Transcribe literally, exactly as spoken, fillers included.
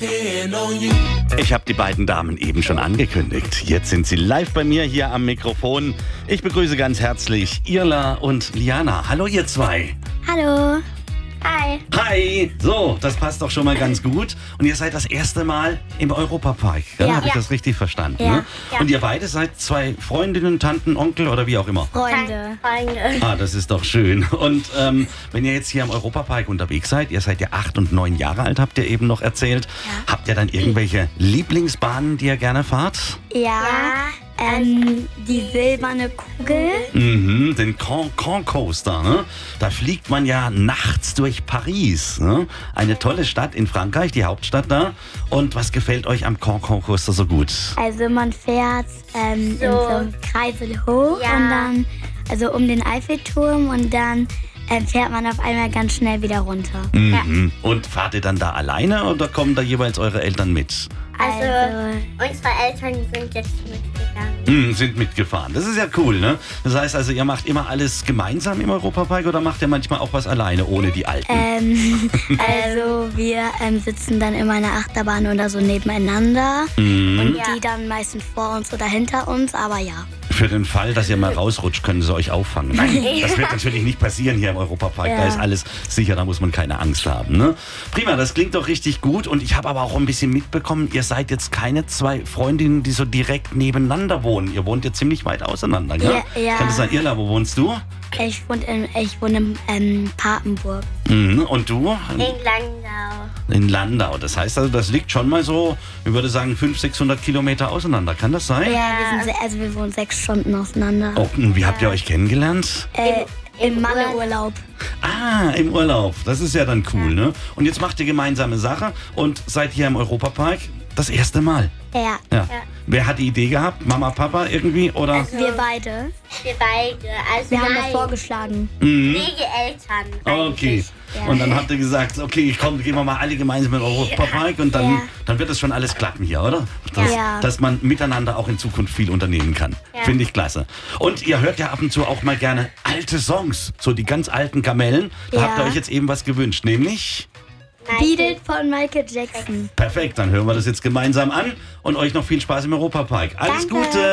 Ich habe die beiden Damen eben schon angekündigt. Jetzt sind sie live bei mir hier am Mikrofon. Ich begrüße ganz herzlich Irla und Liana. Hallo ihr zwei. Hallo. Hi. Hi. So, das passt doch schon mal ganz gut. Und ihr seid das erste Mal im Europapark. Ja, Ja. habe ich Ja. das richtig verstanden? Ja. Ne? Ja. Und ihr beide seid zwei Freundinnen, Tanten, Onkel oder wie auch immer? Freunde. Freunde. Ah, das ist doch schön. Und ähm, wenn ihr jetzt hier am Europapark unterwegs seid, ihr seid ja acht und neun Jahre alt, habt ihr eben noch erzählt. Ja. Habt ihr dann irgendwelche Lieblingsbahnen, die ihr gerne fahrt? Ja. Ähm, die silberne Kugel. Mhm, den Grand, Grand Coaster, ne? Da fliegt man ja nachts durch Paris, ne? Eine tolle Stadt in Frankreich, die Hauptstadt da. Und was gefällt euch am Grand, Grand Coaster so gut? Also man fährt ähm, in so einem Kreisel hoch Ja. und dann, also um den Eiffelturm und dann ähm, fährt man auf einmal ganz schnell wieder runter. Mhm. Und fahrt ihr dann da alleine oder kommen da jeweils eure Eltern mit? Also, Also- unsere Eltern sind jetzt mitgegangen. Mhm, sind mitgefahren. Das ist ja cool, ne? Das heißt also, ihr macht immer alles gemeinsam im Europapark oder macht ihr manchmal auch was alleine, ohne die Alten? Ähm, also wir ähm, sitzen dann immer in der Achterbahn oder so nebeneinander und Ja. die dann meistens vor uns oder hinter uns, aber ja. Für den Fall, dass ihr mal rausrutscht, können sie euch auffangen. Nein, das wird natürlich nicht passieren hier im Europapark. Da Ja. ist alles sicher, da muss man keine Angst haben. Ne? Prima, das klingt doch richtig gut. Und ich habe aber auch ein bisschen mitbekommen, ihr seid jetzt keine zwei Freundinnen, die so direkt nebeneinander wohnen. Ihr wohnt ja ziemlich weit auseinander, gell? Ja, ja. Kann das sein? Irla, wo wohnst du? Ich wohne in, ich wohne in ähm, Papenburg. Mhm. Und du? In Landau. In Landau. Das heißt also, das liegt schon mal so, ich würde sagen, fünfhundert, sechshundert Kilometer auseinander. Kann das sein? Ja, wir sind, se- also wir wohnen sechs Stunden auseinander. Oh, und wie habt ihr euch kennengelernt? Äh, Im- Im im Manneurlaub. Ah, im Urlaub. Das ist ja dann cool, ne? Und jetzt macht ihr gemeinsame Sache und seid hier im Europapark das erste Mal. Ja. Ja. Wer hat die Idee gehabt? Mama, Papa irgendwie? Oder? Wir beide. Wir beide. Also Wir haben das nein, vorgeschlagen. Pflegeeltern. Okay. eigentlich. Ja. Und dann habt ihr gesagt, okay, komm, gehen wir mal alle gemeinsam in den Europapark und dann, Ja. dann wird das schon alles klappen hier, oder? Dass, Ja. dass man miteinander auch in Zukunft viel unternehmen kann. Ja. Finde ich klasse. Und ihr hört ja ab und zu auch mal gerne alte Songs, so die ganz alten Kamellen. Da Ja. habt ihr euch jetzt eben was gewünscht, nämlich... Beat It von Michael Jackson. Perfekt, dann hören wir das jetzt gemeinsam an und euch noch viel Spaß im Europapark. Alles Danke. Gute!